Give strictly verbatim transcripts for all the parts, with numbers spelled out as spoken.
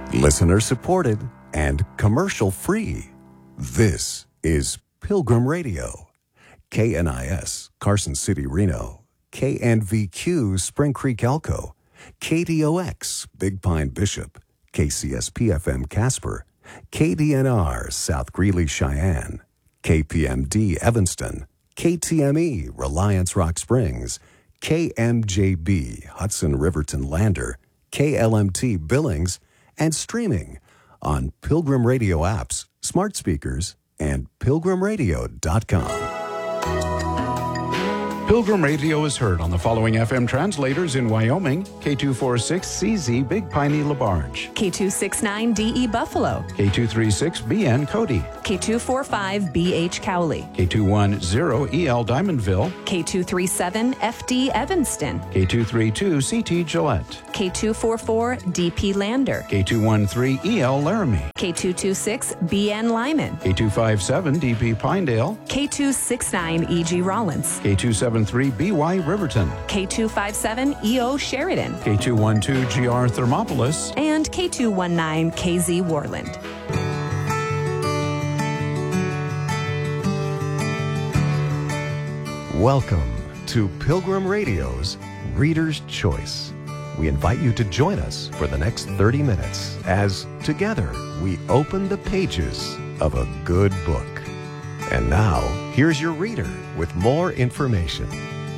Listener supported and commercial free. This is Pilgrim Radio. K N I S, Carson City, Reno. K N V Q, Spring Creek, Elko. K D O X, Big Pine, Bishop. K C S P F M, Casper. K D N R, South Greeley, Cheyenne. K P M D, Evanston. K T M E, Reliance, Rock Springs. K M J B, Hudson, Riverton, Lander. K L M T, Billings. And streaming on Pilgrim Radio apps, smart speakers, and pilgrim radio dot com. Pilgrim Radio is heard on the following F M translators in Wyoming: K two forty-six C Z Big Piney LaBarge, K two sixty-nine D E Buffalo, K two thirty-six B N Cody, K two forty-five B H Cowley, K two ten E L Diamondville, K two thirty-seven F D Evanston, K two thirty-two C T Gillette, K two forty-four D P Lander, K two thirteen E L Laramie, K two twenty-six B N Lyman, K two fifty-seven D P Pinedale, K two sixty-nine E G Rollins, K two seventy-three B Y Riverton, K two fifty-seven E O Sheridan, K two twelve G R Thermopolis, and K two nineteen K Z Warland. Welcome to Pilgrim Radio's Reader's Choice. We invite you to join us for the next thirty minutes as together we open the pages of a good book. And now, here's your reader with more information.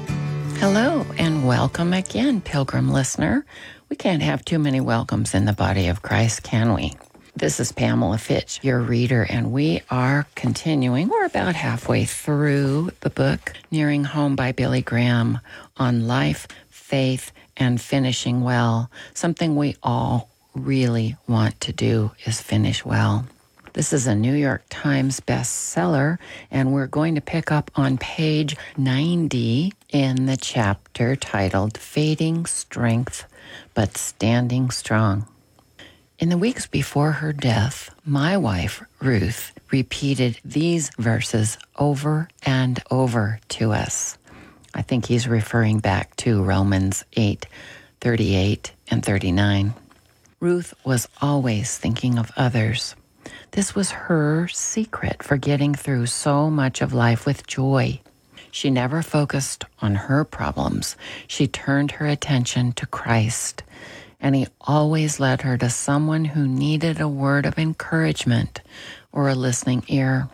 Hello, and welcome again, Pilgrim listener. We can't have too many welcomes in the body of Christ, can we? This is Pamela Fitch, your reader, and we are continuing. We're about halfway through the book, Nearing Home by Billy Graham, on life, faith, and finishing well. Something we all really want to do is finish well. This is a New York Times bestseller, and we're going to pick up on page ninety in the chapter titled Fading Strength, but Standing Strong. In the weeks before her death, my wife, Ruth, repeated these verses over and over to us. I think he's referring back to Romans eight, thirty-eight and thirty-nine. Ruth was always thinking of others. This was her secret for getting through so much of life with joy. She never focused on her problems. She turned her attention to Christ, and he always led her to someone who needed a word of encouragement or a listening ear.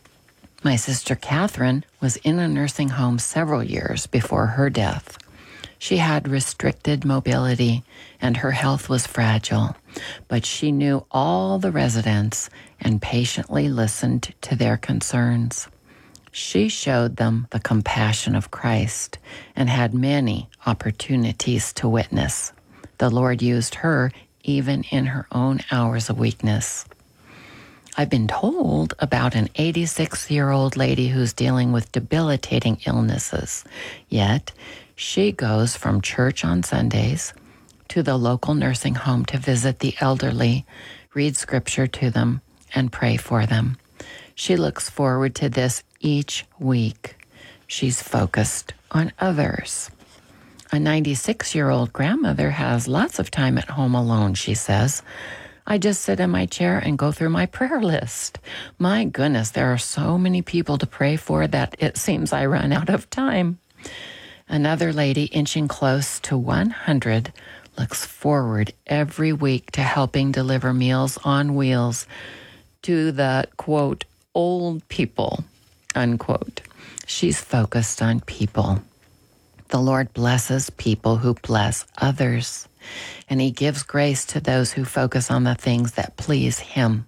My sister Catherine was in a nursing home several years before her death. She had restricted mobility and her health was fragile, but she knew all the residents and patiently listened to their concerns. She showed them the compassion of Christ and had many opportunities to witness. The Lord used her even in her own hours of weakness. I've been told about an eighty-six-year-old lady who's dealing with debilitating illnesses, yet she goes from church on Sundays to the local nursing home to visit the elderly, read scripture to them, and pray for them. She looks forward to this each week. She's focused on others. A ninety-six-year-old grandmother has lots of time at home alone, she says. I just sit in my chair and go through my prayer list. My goodness, there are so many people to pray for that it seems I run out of time. Another lady, inching close to one hundred, looks forward every week to helping deliver Meals on Wheels to the, quote, old people, unquote. She's focused on people. The Lord blesses people who bless others, and he gives grace to those who focus on the things that please him.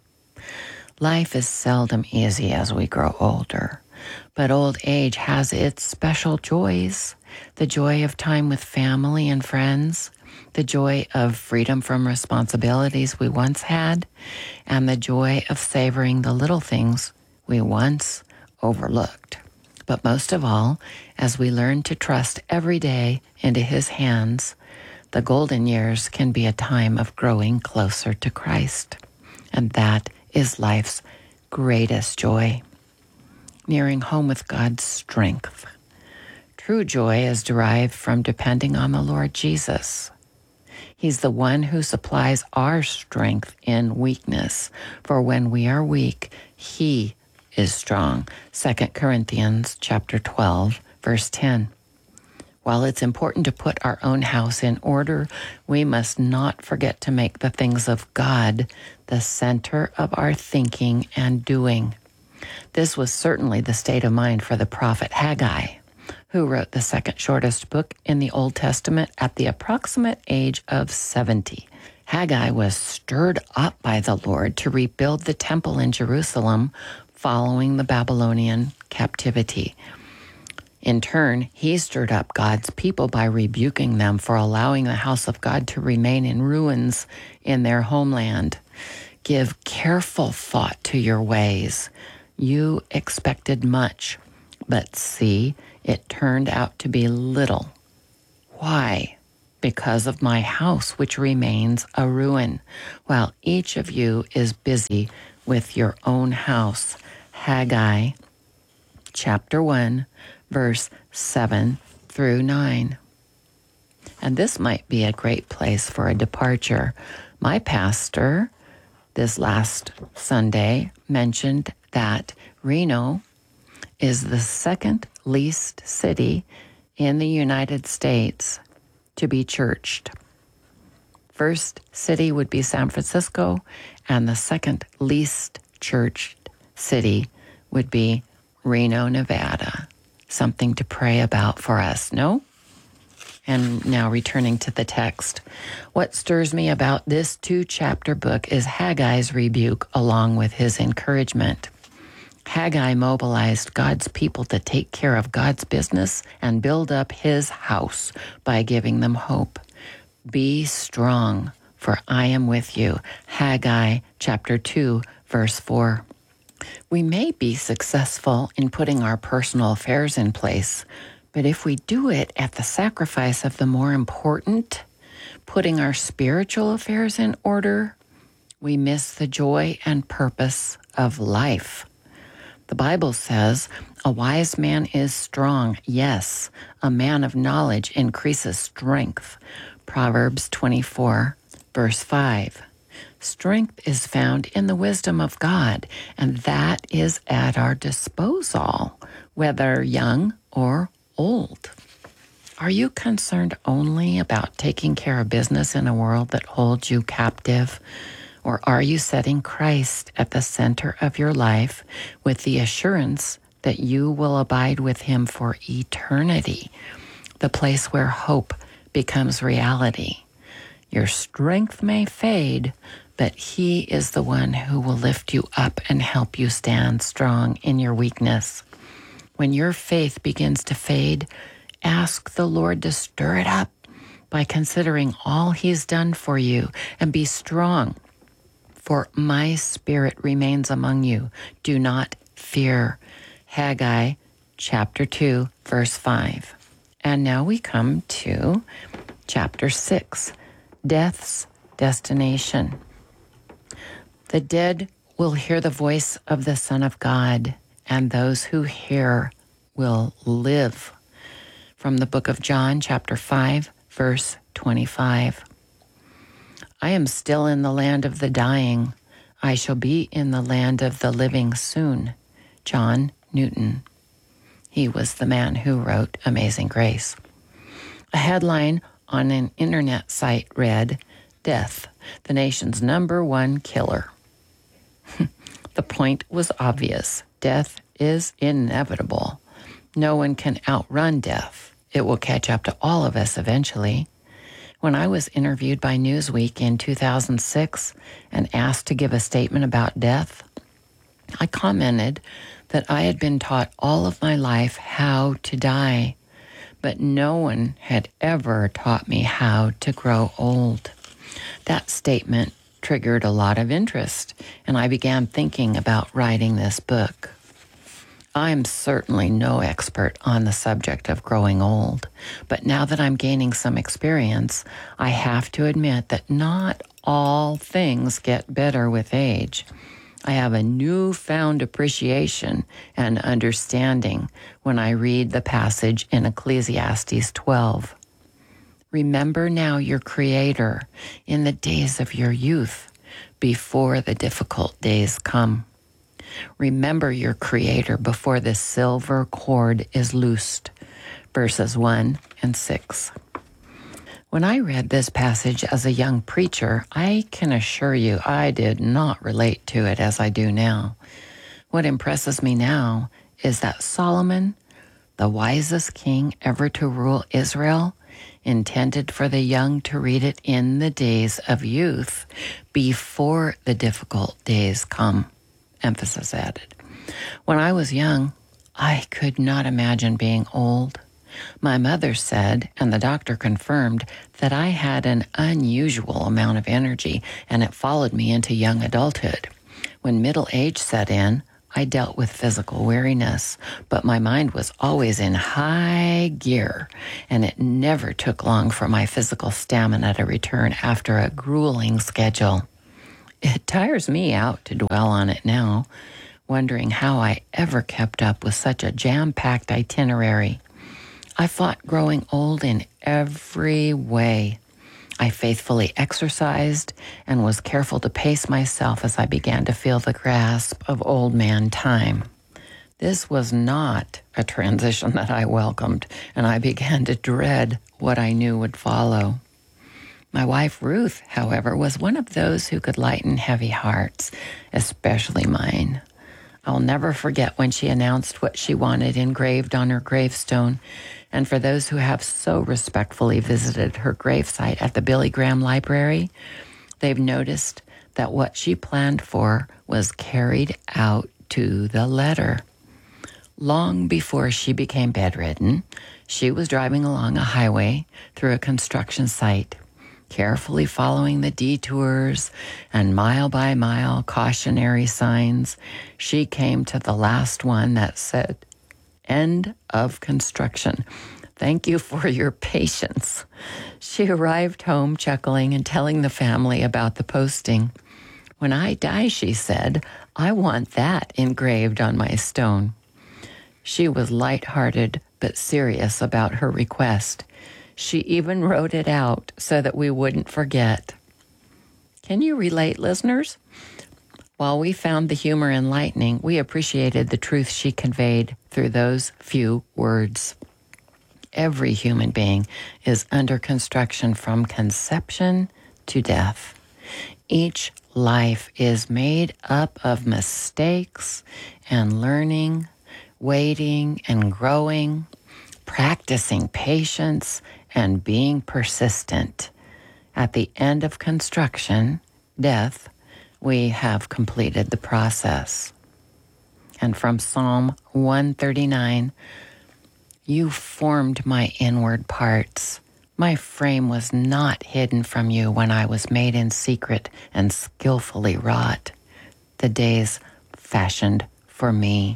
Life is seldom easy as we grow older, but old age has its special joys. The joy of time with family and friends, the joy of freedom from responsibilities we once had, and the joy of savoring the little things we once overlooked. But most of all, as we learn to trust every day into his hands, the golden years can be a time of growing closer to Christ. And that is life's greatest joy. Nearing home with God's strength. True joy is derived from depending on the Lord Jesus. He's the one who supplies our strength in weakness. For when we are weak, he is strong. Second Corinthians chapter twelve, verse ten. While it's important to put our own house in order, we must not forget to make the things of God the center of our thinking and doing. This was certainly the state of mind for the prophet Haggai, who wrote the second shortest book in the Old Testament at the approximate age of seventy. Haggai was stirred up by the Lord to rebuild the temple in Jerusalem following the Babylonian captivity. In turn, he stirred up God's people by rebuking them for allowing the house of God to remain in ruins in their homeland. Give careful thought to your ways. You expected much, but see, it turned out to be little. Why? Because of my house, which remains a ruin, while each of you is busy with your own house. Haggai, chapter one, verse seven through nine. And this might be a great place for a departure. My pastor, this last Sunday, mentioned that Reno is the second least city in the United States to be churched. First city would be San Francisco, and the second least churched city would be Reno, Nevada. Something to pray about for us, no? And now returning to the text. What stirs me about this two-chapter book is Haggai's rebuke along with his encouragement. Haggai mobilized God's people to take care of God's business and build up his house by giving them hope. Be strong, for I am with you. Haggai chapter two, verse four. We may be successful in putting our personal affairs in place, but if we do it at the sacrifice of the more important, putting our spiritual affairs in order, we miss the joy and purpose of life. The Bible says, a wise man is strong. Yes, a man of knowledge increases strength. Proverbs twenty-four, verse five. Strength is found in the wisdom of God, and that is at our disposal, whether young or old. Are you concerned only about taking care of business in a world that holds you captive? Or are you setting Christ at the center of your life with the assurance that you will abide with him for eternity, the place where hope becomes reality? Your strength may fade, but he is the one who will lift you up and help you stand strong in your weakness. When your faith begins to fade, ask the Lord to stir it up by considering all he's done for you, and be strong. For my spirit remains among you. Do not fear. Haggai chapter two, verse five. And now we come to chapter six, death's destination. The dead will hear the voice of the Son of God, and those who hear will live. From the book of John, chapter five, verse twenty-five. I am still in the land of the dying. I shall be in the land of the living soon. John Newton. He was the man who wrote Amazing Grace. A headline on an internet site read, Death, the nation's number one killer. The point was obvious. Death is inevitable. No one can outrun death. It will catch up to all of us eventually. When I was interviewed by Newsweek in two thousand six and asked to give a statement about death, I commented that I had been taught all of my life how to die, but no one had ever taught me how to grow old. That statement triggered a lot of interest, and I began thinking about writing this book. I'm certainly no expert on the subject of growing old, but now that I'm gaining some experience, I have to admit that not all things get better with age. I have a newfound appreciation and understanding when I read the passage in Ecclesiastes twelve. Remember now your Creator in the days of your youth, before the difficult days come. Remember your Creator before the silver cord is loosed. Verses one and six. When I read this passage as a young preacher, I can assure you I did not relate to it as I do now. What impresses me now is that Solomon, the wisest king ever to rule Israel, intended for the young to read it in the days of youth, before the difficult days come. Emphasis added. When I was young, I could not imagine being old. My mother said, and the doctor confirmed, that I had an unusual amount of energy, and it followed me into young adulthood. When middle age set in, I dealt with physical weariness, but my mind was always in high gear, and it never took long for my physical stamina to return after a grueling schedule. It tires me out to dwell on it now, wondering how I ever kept up with such a jam-packed itinerary. I fought growing old in every way. I faithfully exercised and was careful to pace myself as I began to feel the grasp of old man time. This was not a transition that I welcomed, and I began to dread what I knew would follow. My wife, Ruth, however, was one of those who could lighten heavy hearts, especially mine. I'll never forget when she announced what she wanted engraved on her gravestone. And for those who have so respectfully visited her gravesite at the Billy Graham Library, they've noticed that what she planned for was carried out to the letter. Long before she became bedridden, she was driving along a highway through a construction site, carefully following the detours and mile-by-mile cautionary signs. She came to the last one that said, "End of construction. Thank you for your patience." She arrived home chuckling and telling the family about the posting. "When I die," she said, "I want that engraved on my stone." She was lighthearted but serious about her request. She even wrote it out so that we wouldn't forget. Can you relate, listeners? While we found the humor enlightening, we appreciated the truth she conveyed through those few words. Every human being is under construction from conception to death. Each life is made up of mistakes and learning, waiting and growing, practicing patience and being persistent. At the end of construction, death, we have completed the process. And from Psalm one thirty-nine, "You formed my inward parts. My frame was not hidden from you when I was made in secret and skillfully wrought. The days fashioned for me."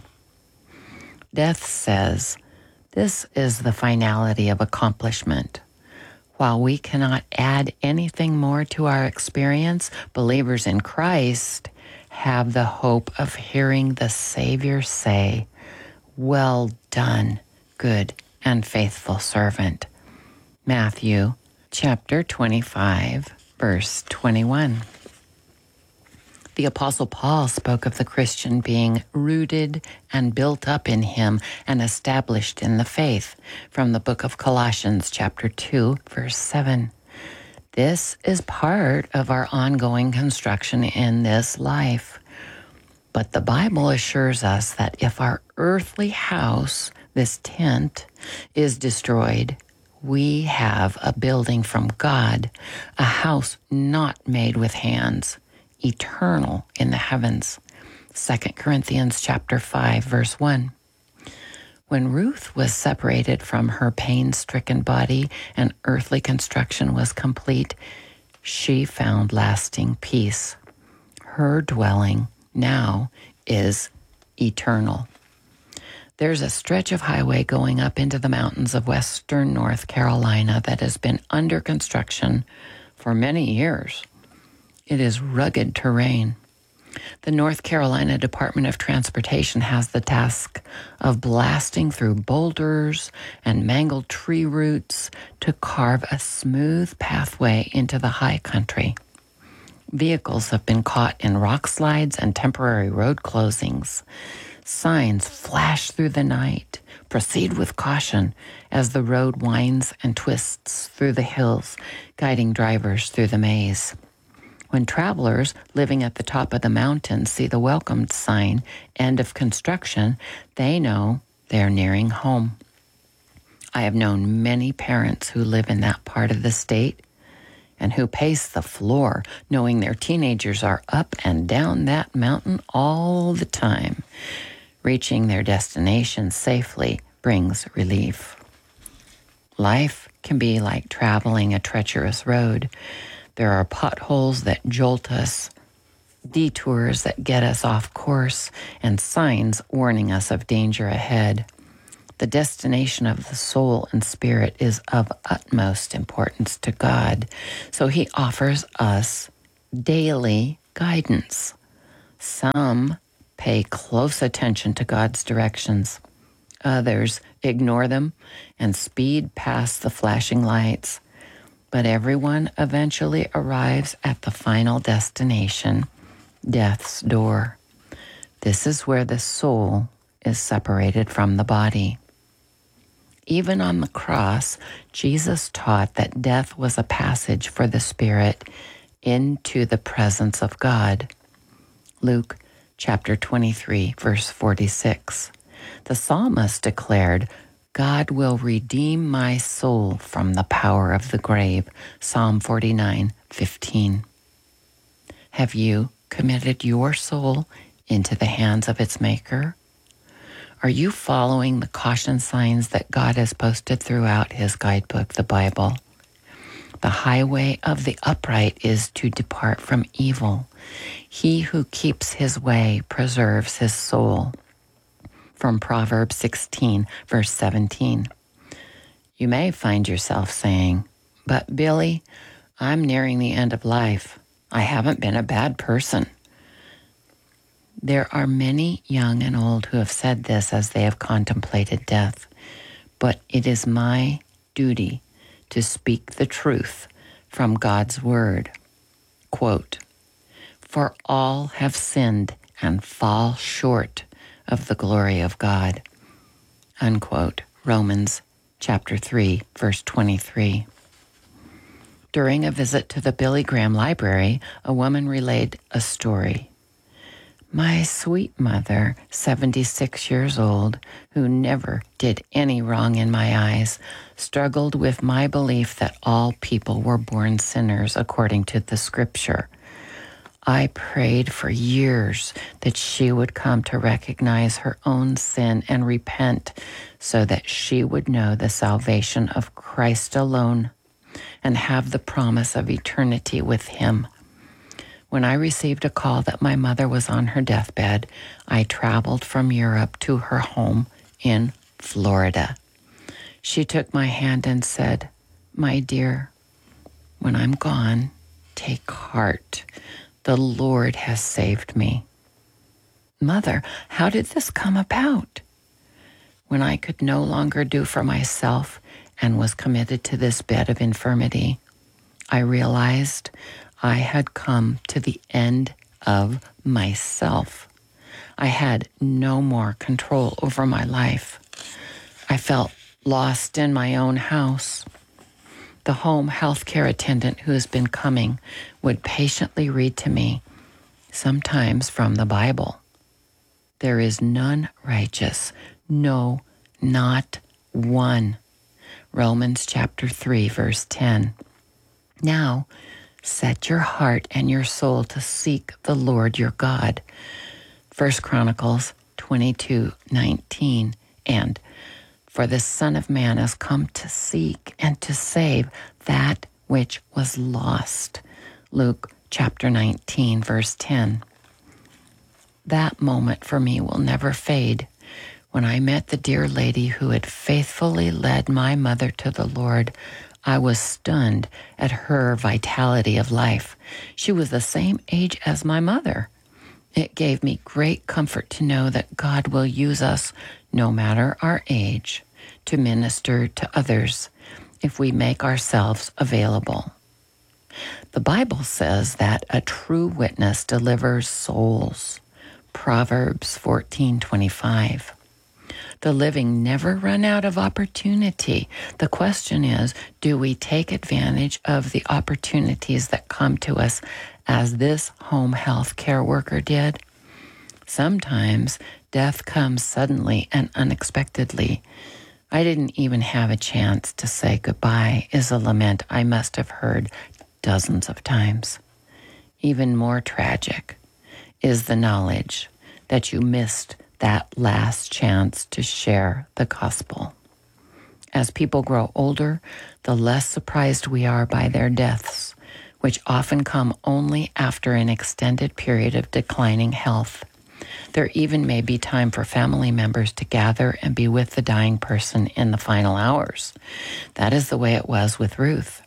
Death says, this is the finality of accomplishment. While we cannot add anything more to our experience, believers in Christ have the hope of hearing the Savior say, "Well done, good and faithful servant." Matthew chapter twenty-five, verse twenty-one. The Apostle Paul spoke of the Christian being rooted and built up in him and established in the faith from the book of Colossians chapter two, verse seven. This is part of our ongoing construction in this life. But the Bible assures us that if our earthly house, this tent, is destroyed, we have a building from God, a house not made with hands, eternal in the heavens. Second Corinthians chapter five, verse one. When Ruth was separated from her pain-stricken body and earthly construction was complete, she found lasting peace. Her dwelling now is eternal. There's a stretch of highway going up into the mountains of western North Carolina that has been under construction for many years. It is rugged terrain. The North Carolina Department of Transportation has the task of blasting through boulders and mangled tree roots to carve a smooth pathway into the high country. Vehicles have been caught in rock slides and temporary road closings. Signs flash through the night. Proceed with caution as the road winds and twists through the hills, guiding drivers through the maze. When travelers living at the top of the mountain see the welcome sign, end of construction, they know they're nearing home. I have known many parents who live in that part of the state and who pace the floor knowing their teenagers are up and down that mountain all the time. Reaching their destination safely brings relief. Life can be like traveling a treacherous road. There are potholes that jolt us, detours that get us off course, and signs warning us of danger ahead. The destination of the soul and spirit is of utmost importance to God, so He offers us daily guidance. Some pay close attention to God's directions. Others ignore them and speed past the flashing lights. But everyone eventually arrives at the final destination, death's door. This is where the soul is separated from the body. Even on the cross, Jesus taught that death was a passage for the spirit into the presence of God. Luke chapter twenty-three, verse forty-six. The psalmist declared, God will redeem my soul from the power of the grave. Psalm forty-nine, fifteen. Have you committed your soul into the hands of its maker? Are you following the caution signs that God has posted throughout His guidebook, the Bible? The highway of the upright is to depart from evil. He who keeps his way preserves his soul. From Proverbs sixteen, verse seventeen. You may find yourself saying, but Billy, I'm nearing the end of life. I haven't been a bad person. There are many young and old who have said this as they have contemplated death, but it is my duty to speak the truth from God's word. Quote, for all have sinned and fall short of the glory of God. Unquote. Romans chapter three, verse twenty-three. During a visit to the Billy Graham Library, a woman relayed a story. My sweet mother, seventy-six years old, who never did any wrong in my eyes, struggled with my belief that all people were born sinners according to the scripture. I prayed for years that she would come to recognize her own sin and repent so that she would know the salvation of Christ alone and have the promise of eternity with Him. When I received a call that my mother was on her deathbed, I traveled from Europe to her home in Florida. She took my hand and said, my dear, when I'm gone, take heart. The Lord has saved me. Mother, how did this come about? When I could no longer do for myself and was committed to this bed of infirmity, I realized I had come to the end of myself. I had no more control over my life. I felt lost in my own house. The home health care attendant who has been coming would patiently read to me, sometimes from the Bible. There is none righteous, no, not one. Romans chapter three, verse ten. Now, set your heart and your soul to seek the Lord your God. First Chronicles twenty-two, nineteen, and for the Son of Man has come to seek and to save that which was lost. Luke chapter nineteen, verse ten. That moment for me will never fade. When I met the dear lady who had faithfully led my mother to the Lord, I was stunned at her vitality of life. She was the same age as my mother, It gave me great comfort to know that God will use us, no matter our age, to minister to others if we make ourselves available. The Bible says that a true witness delivers souls. Proverbs fourteen twenty-five. The living never run out of opportunity. The question is, do we take advantage of the opportunities that come to us as this home health care worker did? Sometimes death comes suddenly and unexpectedly. I didn't even have a chance to say goodbye is a lament I must have heard dozens of times. Even more tragic is the knowledge that you missed that last chance to share the gospel. As people grow older, the less surprised we are by their deaths, which often come only after an extended period of declining health. There even may be time for family members to gather and be with the dying person in the final hours. That is the way it was with Ruth.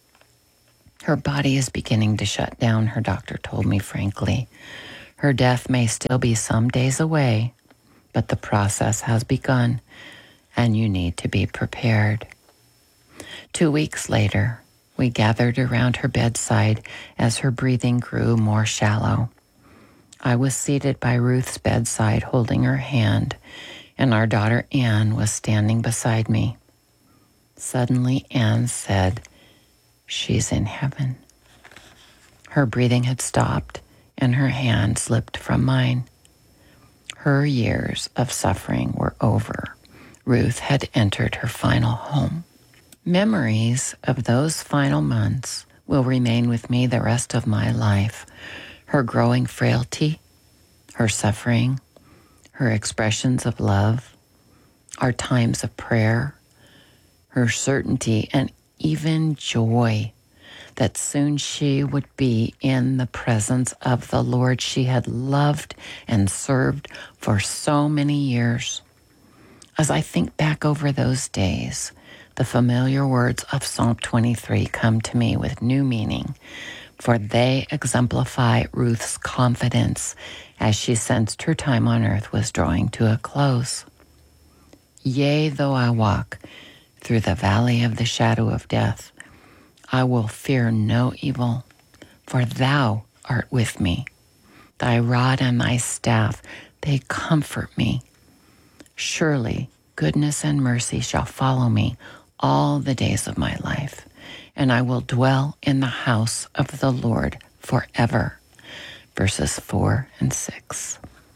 Her body is beginning to shut down, her doctor told me frankly. Her death may still be some days away, but the process has begun, and you need to be prepared. Two weeks later, we gathered around her bedside as her breathing grew more shallow. I was seated by Ruth's bedside holding her hand, and our daughter Anne was standing beside me. Suddenly, Anne said, "She's in heaven." Her breathing had stopped, and her hand slipped from mine. Her years of suffering were over. Ruth had entered her final home. Memories of those final months will remain with me the rest of my life. Her growing frailty, her suffering, her expressions of love, our times of prayer, her certainty and even joy that soon she would be in the presence of the Lord she had loved and served for so many years. As I think back over those days, the familiar words of Psalm twenty-three come to me with new meaning, for they exemplify Ruth's confidence as she sensed her time on earth was drawing to a close. Yea, though I walk through the valley of the shadow of death, I will fear no evil, for thou art with me. Thy rod and thy staff, they comfort me. Surely goodness and mercy shall follow me all the days of my life, and I will dwell in the house of the Lord forever. Verses four and six.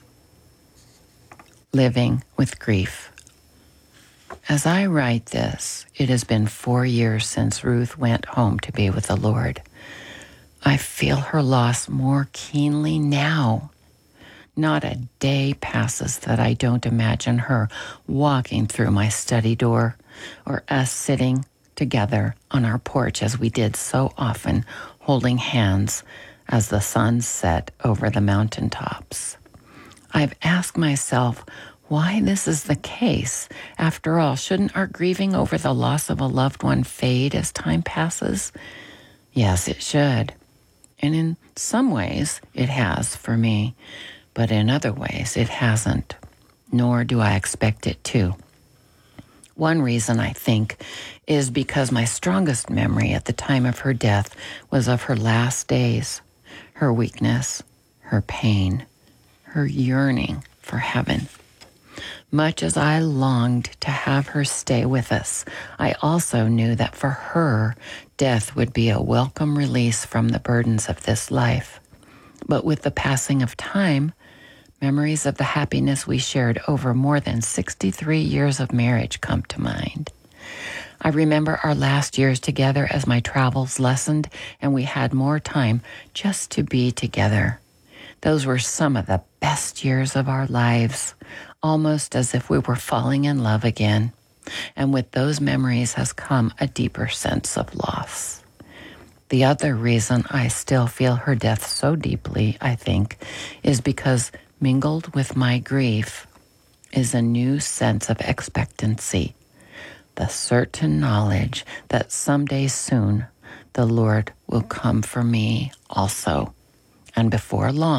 Living with grief. As I write this, it has been four years since Ruth went home to be with the Lord. I feel her loss more keenly now. Not a day passes that I don't imagine her walking through my study door, or us sitting together on our porch as we did so often, holding hands as the sun set over the mountaintops. I've asked myself why this is the case. After all, shouldn't our grieving over the loss of a loved one fade as time passes? Yes, it should. And in some ways, it has for me. But in other ways, it hasn't. Nor do I expect it to. One reason, I think, is because my strongest memory at the time of her death was of her last days, her weakness, her pain, her yearning for heaven. Much as I longed to have her stay with us, I also knew that for her, death would be a welcome release from the burdens of this life. But with the passing of time, memories of the happiness we shared over more than sixty-three years of marriage come to mind. I remember our last years together as my travels lessened and we had more time just to be together. Those were some of the best years of our lives, almost as if we were falling in love again. And with those memories has come a deeper sense of loss. The other reason I still feel her death so deeply, I think, is because mingled with my grief is a new sense of expectancy, the certain knowledge that someday soon the Lord will come for me also. And before long,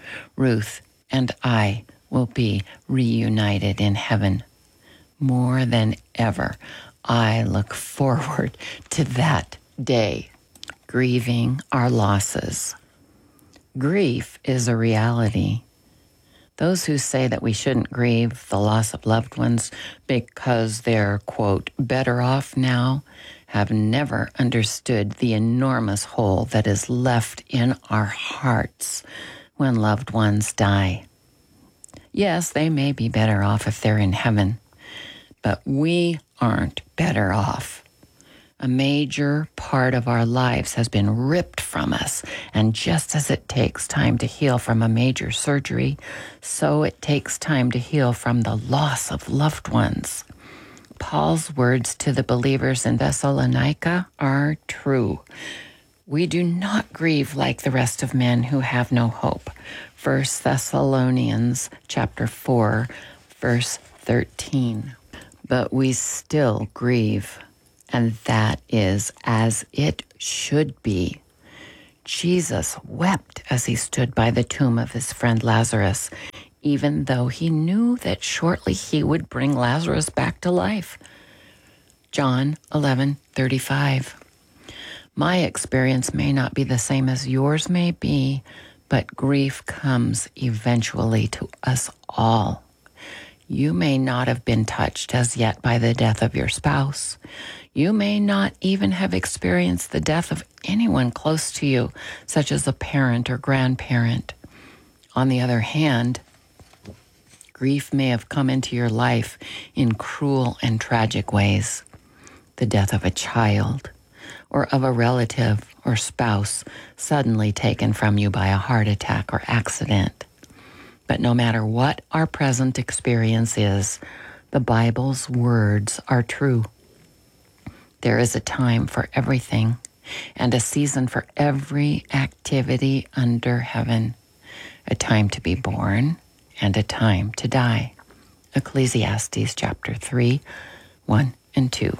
Ruth and I will be reunited in heaven. More than ever, I look forward to that day, grieving our losses. Grief is a reality. Those who say that we shouldn't grieve the loss of loved ones because they're, quote, better off now, have never understood the enormous hole that is left in our hearts when loved ones die. Yes, they may be better off if they're in heaven, but we aren't better off. A major part of our lives has been ripped from us, and just as it takes time to heal from a major surgery, so it takes time to heal from the loss of loved ones. Paul's words to the believers in Thessalonica are true. We do not grieve like the rest of men who have no hope. First Thessalonians chapter four, verse thirteen. But we still grieve. And that is as it should be. Jesus wept as he stood by the tomb of his friend Lazarus, even though he knew that shortly he would bring Lazarus back to life. John eleven thirty-five. My experience may not be the same as yours may be, but grief comes eventually to us all. You may not have been touched as yet by the death of your spouse. You may not even have experienced the death of anyone close to you, such as a parent or grandparent. On the other hand, grief may have come into your life in cruel and tragic ways. The death of a child, or of a relative or spouse suddenly taken from you by a heart attack or accident. But no matter what our present experience is, the Bible's words are true. There is a time for everything and a season for every activity under heaven, a time to be born and a time to die. Ecclesiastes chapter three, one and two.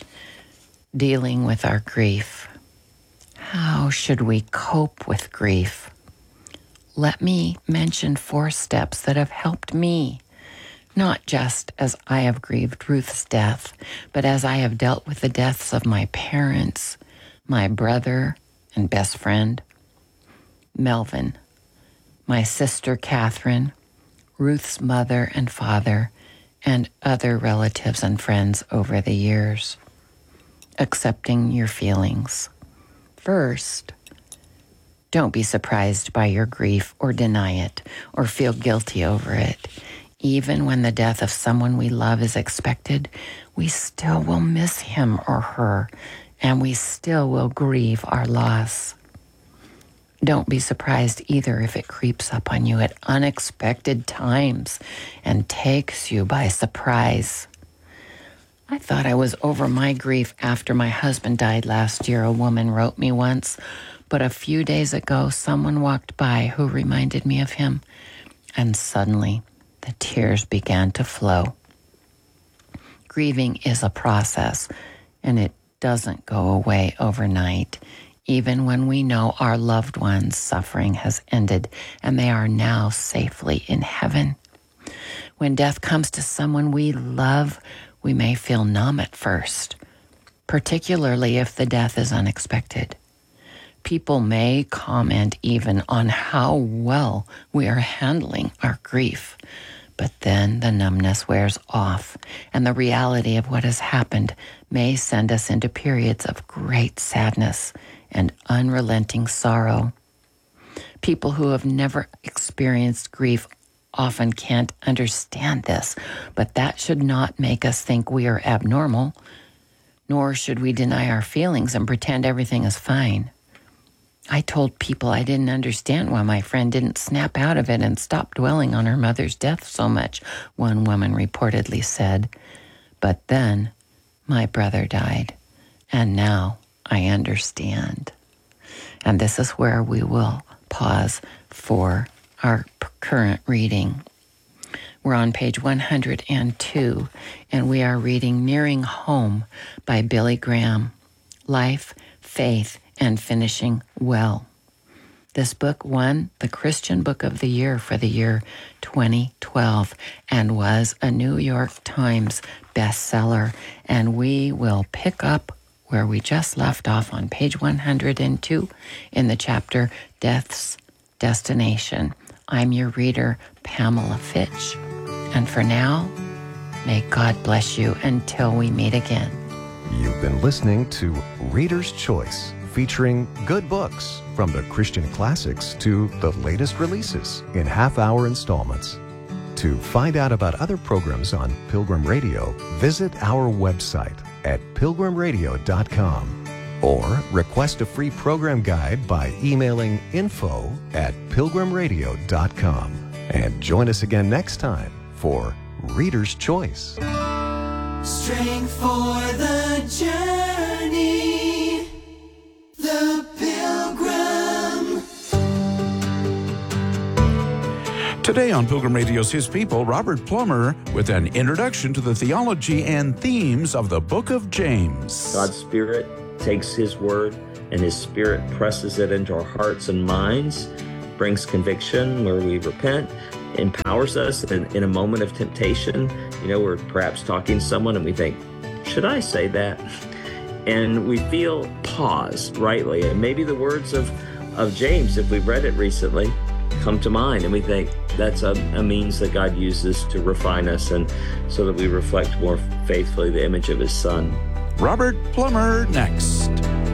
Dealing with our grief. How should we cope with grief? Let me mention four steps that have helped me, not just as I have grieved Ruth's death, but as I have dealt with the deaths of my parents, my brother and best friend, Melvin, my sister Catherine, Ruth's mother and father, and other relatives and friends over the years. Accepting your feelings. First, don't be surprised by your grief or deny it or feel guilty over it. Even when the death of someone we love is expected, we still will miss him or her, and we still will grieve our loss. Don't be surprised either if it creeps up on you at unexpected times and takes you by surprise. I thought I was over my grief after my husband died last year, a woman wrote me once, but a few days ago someone walked by who reminded me of him, and suddenly the tears began to flow. Grieving is a process, and it doesn't go away overnight, even when we know our loved ones' suffering has ended and they are now safely in heaven. When death comes to someone we love, we may feel numb at first, particularly if the death is unexpected. People may comment even on how well we are handling our grief, but then the numbness wears off, and the reality of what has happened may send us into periods of great sadness and unrelenting sorrow. People who have never experienced grief often can't understand this, but that should not make us think we are abnormal, nor should we deny our feelings and pretend everything is fine. I told people I didn't understand why my friend didn't snap out of it and stop dwelling on her mother's death so much, one woman reportedly said. But then my brother died, and now I understand. And this is where we will pause for our current reading. We're on page one hundred two, and we are reading Nearing Home by Billy Graham. Life, Faith, and Finishing Well. This book won the Christian Book of the Year for the year twenty twelve and was a New York Times bestseller. And we will pick up where we just left off on page one hundred two in the chapter Death's Destination. I'm your reader, Pamela Fitch. And for now, may God bless you until we meet again. You've been listening to Reader's Choice, featuring good books from the Christian classics to the latest releases in half-hour installments. To find out about other programs on Pilgrim Radio, visit our website at pilgrim radio dot com or request a free program guide by emailing info at pilgrim radio dot com. And join us again next time for Reader's Choice. Strength for the journey, the Pilgrim. Today on Pilgrim Radio's His People, Robert Plummer with an introduction to the theology and themes of the Book of James. God's Spirit takes His Word and His Spirit presses it into our hearts and minds, brings conviction where we repent, empowers us in, in a moment of temptation. You know, we're perhaps talking to someone and we think, should I say that? And we feel pause rightly. And maybe the words of, of James, if we've read it recently, come to mind. And we think that's a, a means that God uses to refine us and so that we reflect more faithfully the image of His Son. Robert Plummer next.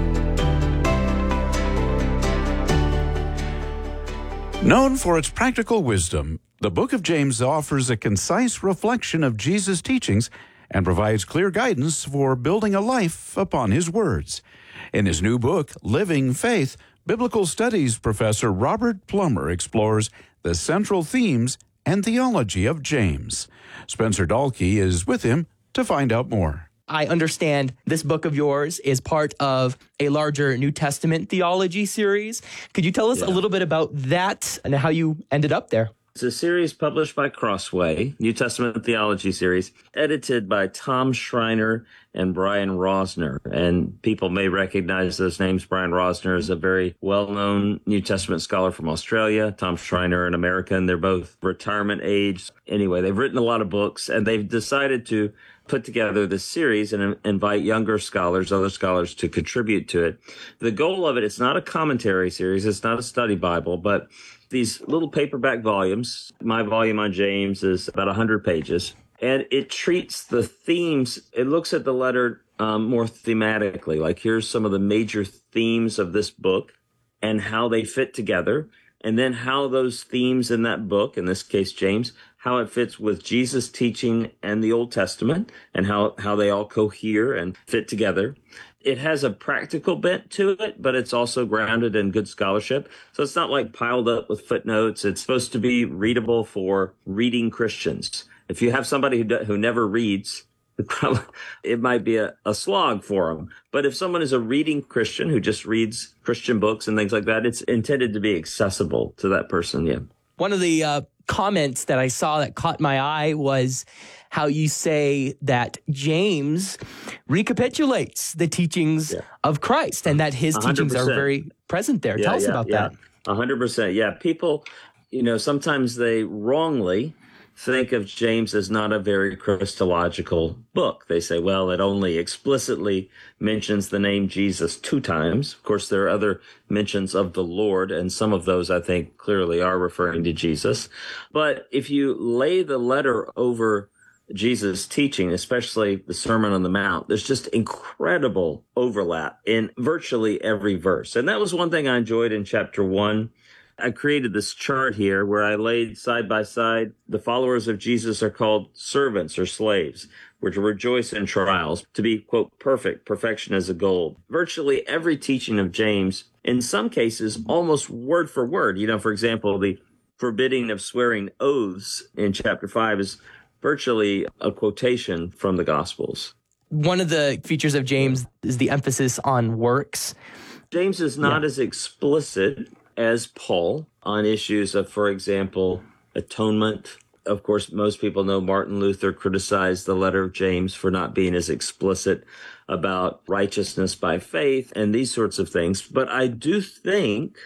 Known for its practical wisdom, the Book of James offers a concise reflection of Jesus' teachings and provides clear guidance for building a life upon His words. In his new book, Living Faith, Biblical Studies professor Robert Plummer explores the central themes and theology of James. Spencer Dahlke is with him to find out more. I understand this book of yours is part of a larger New Testament theology series. Could you tell us yeah. a little bit about that and how you ended up there? It's a series published by Crossway, New Testament Theology series, edited by Tom Schreiner and Brian Rosner. And people may recognize those names. Brian Rosner is a very well-known New Testament scholar from Australia. Tom Schreiner, an American. They're both retirement age. Anyway, they've written a lot of books, and they've decided to put together this series and invite younger scholars, other scholars, to contribute to it. The goal of it, it's not a commentary series. It's not a study Bible, but these little paperback volumes. My volume on James is about one hundred pages, and it treats the themes. It looks at the letter um, more thematically, like here's some of the major themes of this book and how they fit together, and then how those themes in that book, in this case James, how it fits with Jesus' teaching and the Old Testament, and how, how they all cohere and fit together. It has a practical bent to it, but it's also grounded in good scholarship. So it's not like piled up with footnotes. It's supposed to be readable for reading Christians. If you have somebody who, do, who never reads, it, probably, it might be a, a slog for them. But if someone is a reading Christian who just reads Christian books and things like that, it's intended to be accessible to that person, yeah. One of the uh, comments that I saw that caught my eye was how you say that James recapitulates the teachings yeah. of Christ and that his one hundred percent teachings are very present there. Yeah, Tell us yeah, about yeah. that. one hundred percent. Yeah, people, you know, sometimes they wrongly think of James as not a very Christological book. They say, well, it only explicitly mentions the name Jesus two times. Of course, there are other mentions of the Lord, and some of those I think clearly are referring to Jesus. But if you lay the letter over Jesus' teaching, especially the Sermon on the Mount, there's just incredible overlap in virtually every verse. And that was one thing I enjoyed in chapter one. I created this chart here where I laid side by side the followers of Jesus are called servants or slaves. We're to rejoice in trials, to be, quote, perfect. Perfection is a goal. Virtually every teaching of James, in some cases, almost word for word. You know, for example, the forbidding of swearing oaths in chapter five is virtually a quotation from the Gospels. One of the features of James is the emphasis on works. James is not yeah. as explicit as Paul on issues of, for example, atonement. Of course, most people know Martin Luther criticized the letter of James for not being as explicit about righteousness by faith and these sorts of things. But I do think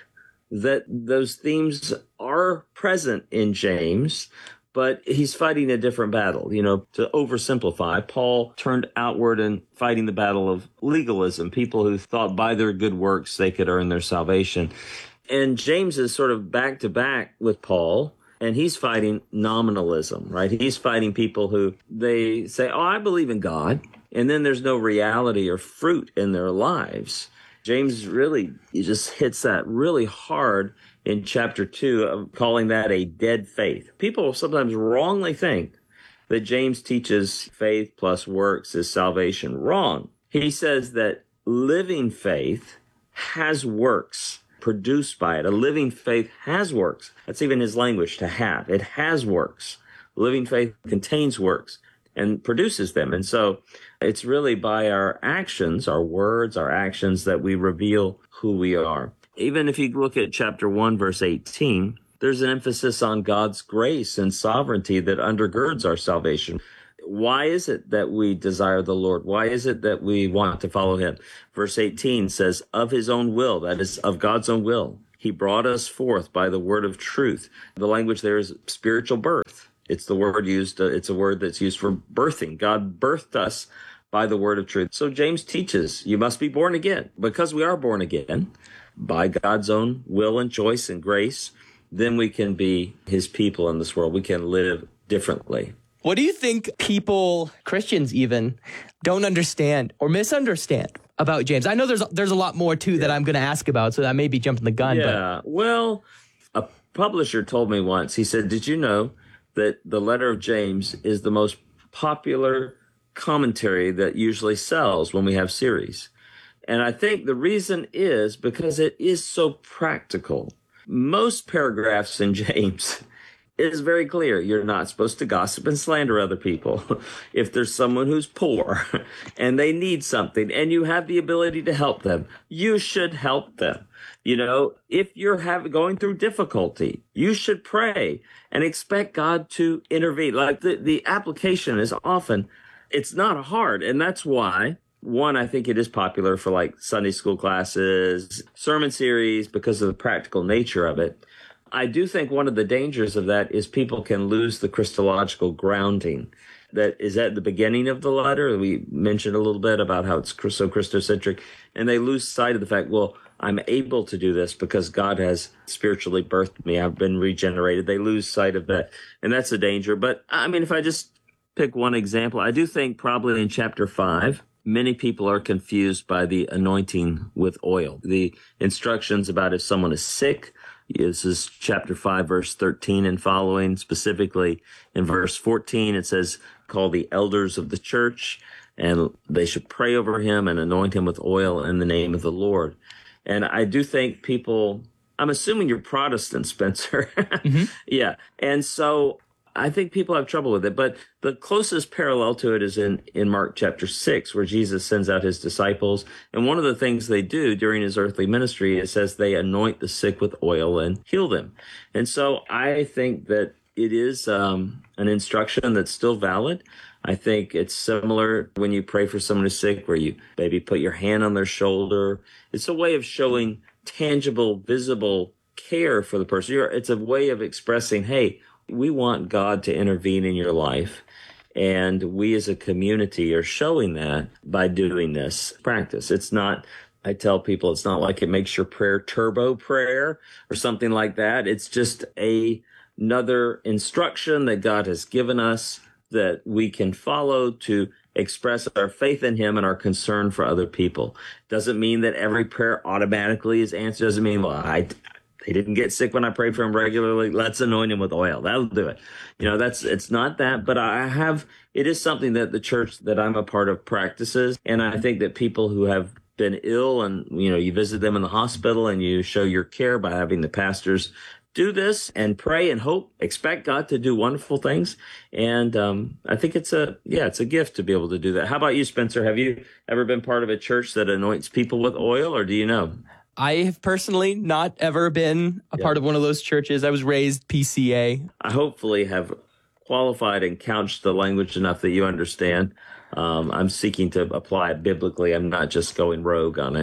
that those themes are present in James, but he's fighting a different battle. You know, to oversimplify, Paul turned outward and fighting the battle of legalism, people who thought by their good works they could earn their salvation. And James is sort of back to back with Paul, and he's fighting nominalism, right? He's fighting people who they say, oh, I believe in God, and then there's no reality or fruit in their lives. James really he just hits that really hard in chapter two, of calling that a dead faith. People sometimes wrongly think that James teaches faith plus works is salvation. Wrong. He says that living faith has works produced by it. A living faith has works. That's even his language, to have. It has works. Living faith contains works and produces them. And so it's really by our actions, our words, our actions, that we reveal who we are. Even if you look at chapter one, verse eighteen, there's an emphasis on God's grace and sovereignty that undergirds our salvation. Why is it that we desire the Lord? Why is it that we want to follow him? Verse eighteen says, of his own will, that is, of God's own will, he brought us forth by the word of truth. The language there is spiritual birth. It's the word used, uh, it's a word that's used for birthing. God birthed us by the word of truth. So James teaches you must be born again. Because we are born again by God's own will and choice and grace, then we can be his people in this world. We can live differently. What do you think people, Christians even, don't understand or misunderstand about James? I know there's there's a lot more, too, yeah. that I'm going to ask about, so I may be jumping the gun. Yeah, but. Well, a publisher told me once, he said, did you know that the letter of James is the most popular commentary that usually sells when we have series? And I think the reason is because it is so practical. Most paragraphs in James is very clear. You're not supposed to gossip and slander other people. If there's someone who's poor and they need something and you have the ability to help them, you should help them. You know, if you're having, going through difficulty, you should pray and expect God to intervene. Like the, the application is often, it's not hard. And that's why, one, I think it is popular for like Sunday school classes, sermon series, because of the practical nature of it. I do think one of the dangers of that is people can lose the Christological grounding that is at the beginning of the letter. We mentioned a little bit about how it's so Christocentric, and they lose sight of the fact, well, I'm able to do this because God has spiritually birthed me. I've been regenerated. They lose sight of that, and that's a danger. But, I mean, if I just pick one example, I do think probably in chapter five, many people are confused by the anointing with oil. The instructions about if someone is sick, this is chapter five, verse thirteen and following. Specifically in verse fourteen, it says, call the elders of the church, and they should pray over him and anoint him with oil in the name of the Lord. And I do think people, I'm assuming you're Protestant, Spencer. Mm-hmm. Yeah. And so I think people have trouble with it, but the closest parallel to it is in, in Mark chapter six, where Jesus sends out his disciples. And one of the things they do during his earthly ministry, it says they anoint the sick with oil and heal them. And so I think that it is um, an instruction that's still valid. I think it's similar when you pray for someone who's sick, where you maybe put your hand on their shoulder. It's a way of showing tangible, visible care for the person. You're, it's a way of expressing, hey, we want God to intervene in your life, and we as a community are showing that by doing this practice. It's not, I tell people, it's not like it makes your prayer turbo prayer or something like that. It's just a, another instruction that God has given us that we can follow to express our faith in him and our concern for other people. Doesn't mean that every prayer automatically is answered. Doesn't mean, well, I... he didn't get sick when I prayed for him regularly. Let's anoint him with oil. That'll do it. You know, that's, it's not that, but I have, it is something that the church that I'm a part of practices. And I think that people who have been ill and, you know, you visit them in the hospital and you show your care by having the pastors do this and pray and hope, expect God to do wonderful things. And um, I think it's a, yeah, it's a gift to be able to do that. How about you, Spencer? Have you ever been part of a church that anoints people with oil, or do you know? I have personally not ever been a yeah. part of one of those churches. I was raised P C A. I hopefully have qualified and couched the language enough that you understand. Um, I'm seeking to apply it biblically. I'm not just going rogue on it.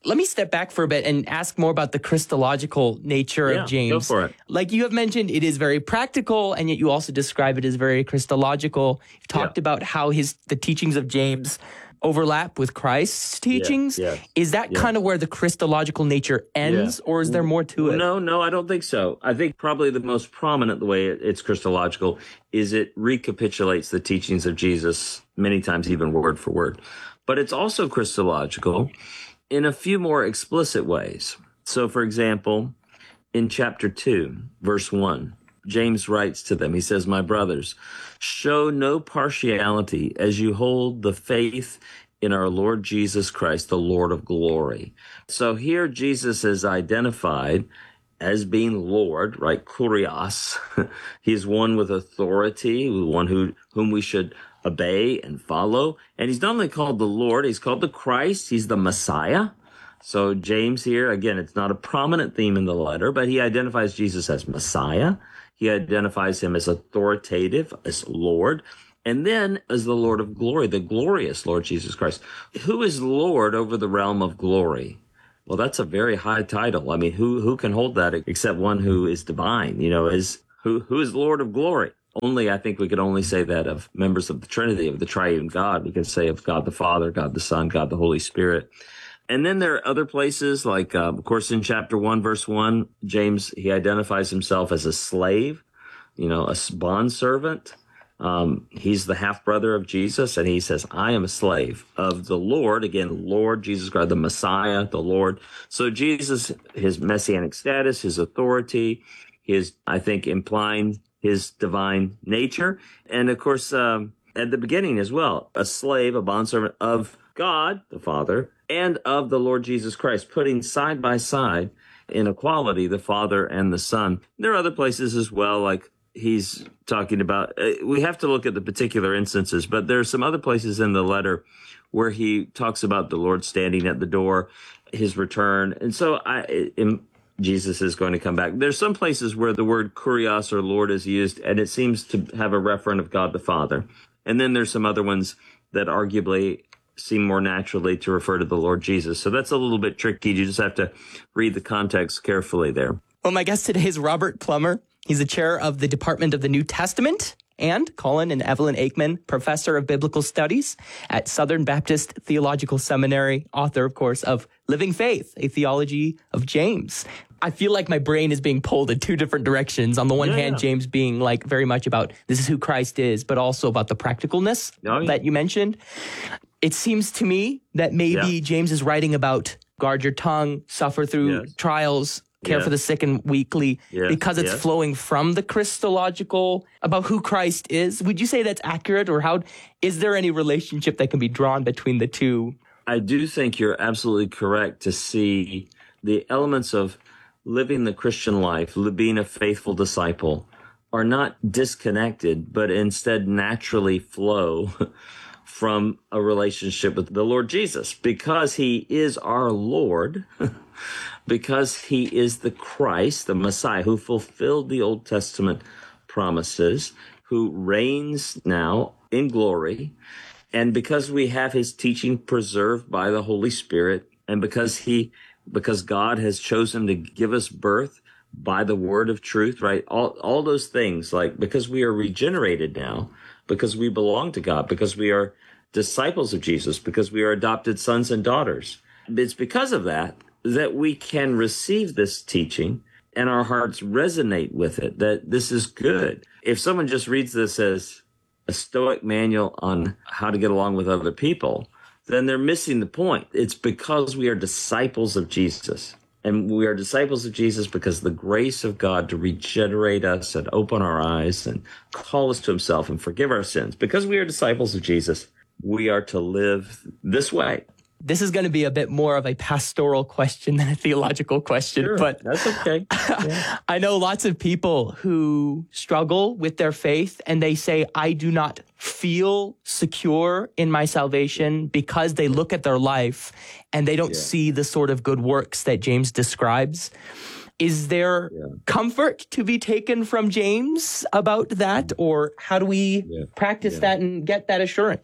Let me step back for a bit and ask more about the Christological nature Yeah, of James. go for it. Like you have mentioned, it is very practical, and yet you also describe it as very Christological. You've talked Yeah. about how his the teachings of James overlap with Christ's teachings. yeah, Is that yeah. kind of where the Christological nature ends, Yeah. or is there more to it? No, no, I don't think so. I think probably the most prominent the way it- it's Christological is it recapitulates the teachings of Jesus many times, even word for word. But it's also Christological in a few more explicit ways. So, for example, in chapter two, verse one, James writes to them, he says, "My brothers, show no partiality as you hold the faith in our Lord Jesus Christ, the Lord of glory." So here Jesus is identified as being Lord, right? Kurios. He's one with authority, one who whom we should obey and follow. And he's not only called the Lord, he's called the Christ. He's the Messiah. So James here, again, it's not a prominent theme in the letter, but he identifies Jesus as Messiah. He identifies him as authoritative, as Lord, and then as the Lord of glory, the glorious Lord Jesus Christ. Who is Lord over the realm of glory? Well, that's a very high title. I mean, who who can hold that except one who is divine? You know, is who who is Lord of glory? Only, I think we could only say that of members of the Trinity, of the triune God. We can say of God the Father, God the Son, God the Holy Spirit. And then there are other places, like, uh, of course, in chapter one, verse one, James, he identifies himself as a slave, you know, a bondservant. Um, he's the half-brother of Jesus, and he says, "I am a slave of the Lord." Again, Lord Jesus Christ, the Messiah, the Lord. So Jesus, his messianic status, his authority, his, I think, implying his divine nature. And, of course, um, at the beginning as well, a slave, a bondservant of God, the Father, and of the Lord Jesus Christ, putting side by side in equality the Father and the Son. There are other places as well, like he's talking about, uh, we have to look at the particular instances, but there are some other places in the letter where he talks about the Lord standing at the door, his return. And so I, in, Jesus is going to come back. There's some places where the word kurios or Lord is used, and it seems to have a referent of God the Father. And then there's some other ones that arguably seem more naturally to refer to the Lord Jesus. So that's a little bit tricky. You just have to read the context carefully there. Well, my guest today is Robert Plummer. He's the chair of the Department of the New Testament, and Colin and Evelyn Aikman, professor of biblical studies at Southern Baptist Theological Seminary, author, of course, of Living Faith, a Theology of James. I feel like my brain is being pulled in two different directions. On the one Yeah, hand, yeah. James being like very much about this is who Christ is, but also about the practicalness Oh, yeah. that you mentioned. It seems to me that maybe Yeah. James is writing about guard your tongue, suffer through Yes. trials, care Yes. for the sick and weakly, Yes, because it's yes. flowing from the Christological about who Christ is. Would you say that's accurate, or how is there any relationship that can be drawn between the two? I do think you're absolutely correct to see the elements of living the Christian life, li- being a faithful disciple, are not disconnected, but instead naturally flow from a relationship with the Lord Jesus, because he is our Lord, because he is the Christ, the Messiah, who fulfilled the Old Testament promises, who reigns now in glory. And because we have his teaching preserved by the Holy Spirit, and because he, because God has chosen to give us birth by the word of truth, right? All, all those things, like, because we are regenerated now, because we belong to God, because we are disciples of Jesus, because we are adopted sons and daughters. It's because of that that we can receive this teaching and our hearts resonate with it, that this is good. If someone just reads this as a Stoic manual on how to get along with other people, then they're missing the point. It's because we are disciples of Jesus. And we are disciples of Jesus because the grace of God to regenerate us and open our eyes and call us to himself and forgive our sins. Because we are disciples of Jesus, we are to live this way. This is going to be a bit more of a pastoral question than a theological question, Sure, but that's okay. Yeah. I know lots of people who struggle with their faith and they say, I do not feel secure in my salvation, because they look at their life and they don't Yeah. see the sort of good works that James describes. Is there Yeah. comfort to be taken from James about that? Or how do we Yeah. practice Yeah. that and get that assurance?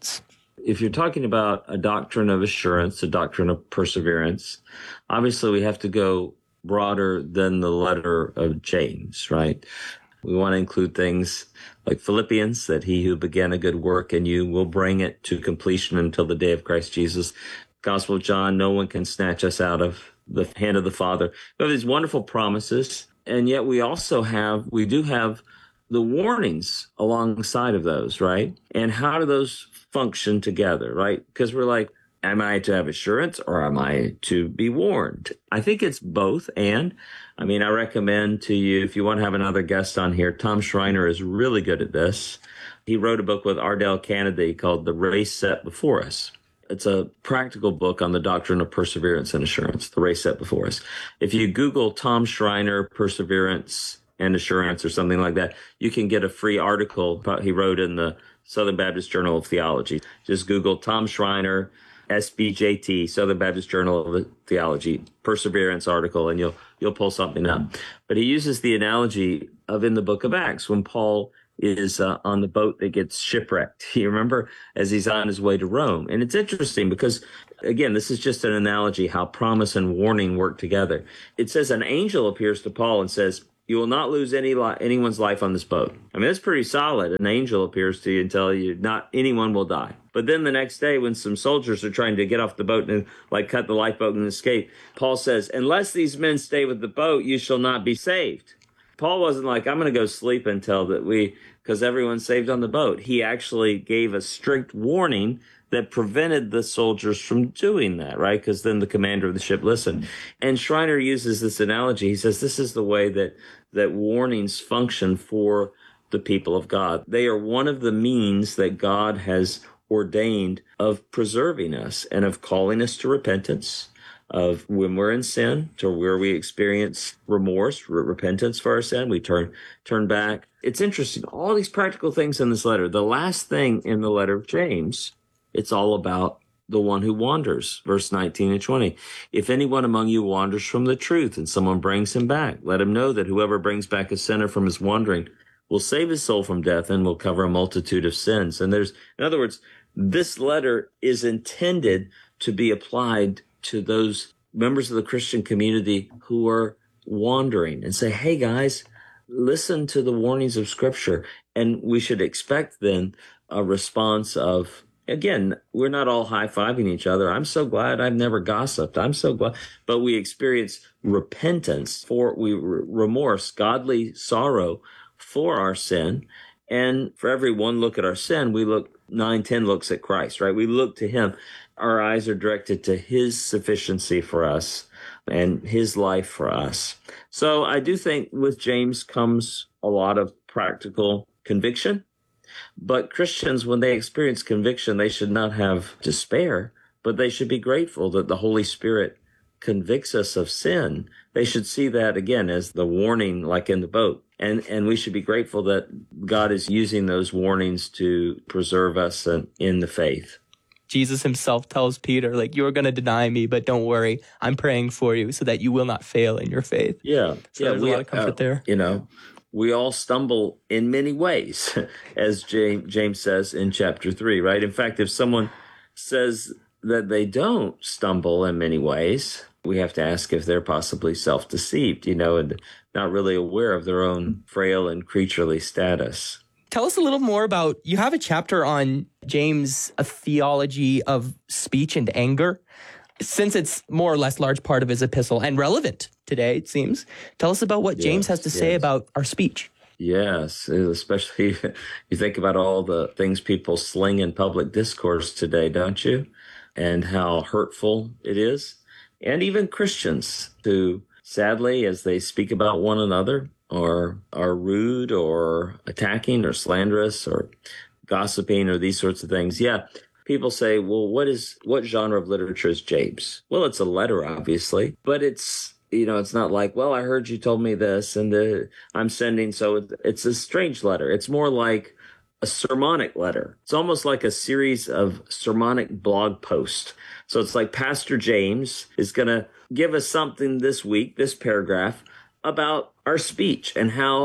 If you're talking about a doctrine of assurance, a doctrine of perseverance, obviously we have to go broader than the letter of James, right? We want to include things like Philippians, that he who began a good work in you will bring it to completion until the day of Christ Jesus. Gospel of John, no one can snatch us out of the hand of the Father. We have these wonderful promises, and yet we also have, we do have the warnings alongside of those, right? And how do those function together, right? Because we're like, am I to have assurance or am I to be warned? I think it's both. And I mean, I recommend to you, if you want to have another guest on here, Tom Schreiner is really good at this. He wrote a book with Ardell Kennedy called The Race Set Before Us. It's a practical book on the doctrine of perseverance and assurance, the race set before us. If you Google Tom Schreiner, perseverance and assurance or something like that, you can get a free article he wrote in the Southern Baptist Journal of Theology. Just Google Tom Schreiner, S B J T, Southern Baptist Journal of Theology, perseverance article, and you'll you'll pull something up. But he uses the analogy of in the book of Acts when Paul is uh, on the boat that gets shipwrecked. You remember, as he's on his way to Rome. And it's interesting because, again, this is just an analogy how promise and warning work together. It says an angel appears to Paul and says, you will not lose any li- anyone's life on this boat. I mean, that's pretty solid. An angel appears to you and tell you not anyone will die. But then the next day when some soldiers are trying to get off the boat and like cut the lifeboat and escape, Paul says, unless these men stay with the boat, you shall not be saved. Paul wasn't like, I'm going to go sleep until that we, because everyone's saved on the boat. He actually gave a strict warning that prevented the soldiers from doing that, right? Because then the commander of the ship listened. And Schreiner uses this analogy. He says this is the way that, that warnings function for the people of God. They are one of the means that God has ordained of preserving us and of calling us to repentance, of when we're in sin, to where we experience remorse, re- repentance for our sin, we turn turn back. It's interesting, all these practical things in this letter. The last thing in the letter of James, it's all about the one who wanders, verse nineteen and twenty. If anyone among you wanders from the truth and someone brings him back, let him know that whoever brings back a sinner from his wandering will save his soul from death and will cover a multitude of sins. And there's, in other words, this letter is intended to be applied to those members of the Christian community who are wandering and say, hey guys, listen to the warnings of Scripture. And we should expect then a response of, again, we're not all high-fiving each other. I'm so glad I've never gossiped. I'm so glad. But we experience repentance for we remorse, godly sorrow for our sin. And for every one look at our sin, we look nine, ten looks at Christ, right? We look to him. Our eyes are directed to his sufficiency for us and his life for us. So I do think with James comes a lot of practical conviction. But Christians, when they experience conviction, they should not have despair, but they should be grateful that the Holy Spirit convicts us of sin. They should see that, again, as the warning, like in the boat. And and we should be grateful that God is using those warnings to preserve us in, in the faith. Jesus himself tells Peter, like, you're going to deny me, but don't worry. I'm praying for you so that you will not fail in your faith. Yeah. So yeah, there's we, a lot of comfort uh, there. You know, we all stumble in many ways, as James, James says in chapter three, right? In fact, if someone says that they don't stumble in many ways, we have to ask if they're possibly self-deceived, you know, and not really aware of their own frail and creaturely status. Tell us a little more about, you have a chapter on James, a theology of speech and anger. Since it's more or less large part of his epistle and relevant today, it seems. Tell us about what Yes, James has to say yes. about our speech. Yes, especially you think about all the things people sling in public discourse today, don't you? And how hurtful it is. And even Christians who, sadly, as they speak about one another, or are rude or attacking or slanderous or gossiping or these sorts of things. Yeah, people say, well, what is what genre of literature is James? Well, it's a letter, obviously, but it's, you know, it's not like, well, I heard you told me this and the, I'm sending. So it's a strange letter. It's more like a sermonic letter. It's almost like a series of sermonic blog posts. So it's like Pastor James is going to give us something this week, this paragraph, about our speech and how our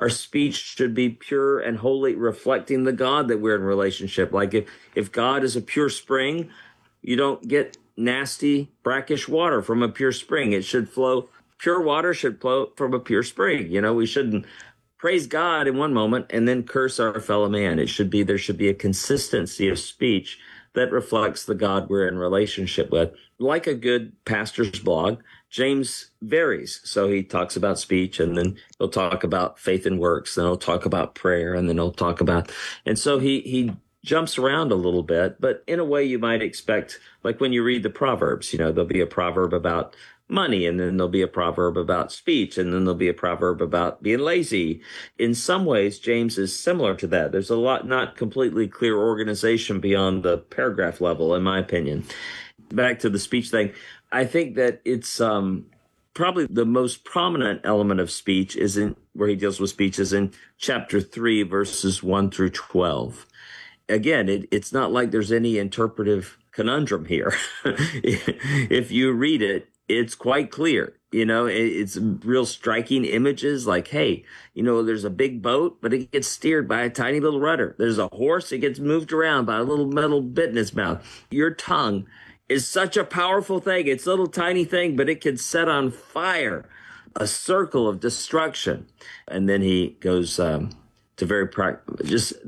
our speech should be pure and holy, reflecting the God that we're in relationship. Like if, if God is a pure spring, you don't get nasty, brackish water from a pure spring. It should flow, pure water should flow from a pure spring. You know, we shouldn't praise God in one moment and then curse our fellow man. It should be, there should be a consistency of speech that reflects the God we're in relationship with. Like a good pastor's blog, James varies. So he talks about speech, and then he'll talk about faith and works, then he'll talk about prayer, and then he'll talk about, and so he, he jumps around a little bit, but in a way you might expect, like when you read the Proverbs, you know, there'll be a proverb about money, and then there'll be a proverb about speech, and then there'll be a proverb about being lazy. In some ways, James is similar to that. There's a lot, not completely clear organization beyond the paragraph level, in my opinion. Back to the speech thing, I think that it's um, probably the most prominent element of speech is in where he deals with speech is in chapter three, verses one through twelve. Again, it, it's not like there's any interpretive conundrum here. If you read it, it's quite clear. You know, it, it's real striking images like, hey, you know, there's a big boat, but it gets steered by a tiny little rudder. There's a horse, it gets moved around by a little metal bit in its mouth. Your tongue is such a powerful thing. It's a little tiny thing, but it can set on fire a circle of destruction. And then he goes um, to very practical, just